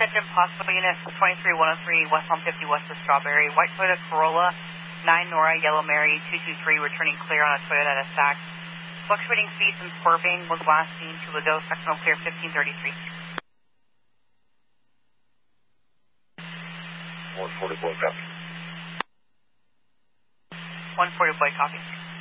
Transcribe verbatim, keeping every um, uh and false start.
attention, possible unit twenty-three one oh three, West Palm fifty west of Strawberry. White Toyota Corolla, nine Nora, Yellow Mary, two two three, returning clear on a Toyota at a stack. Fluctuating speeds and swerving was last seen to Lago, sectional clear fifteen thirty-three. one forty boy copy. one forty boy copy.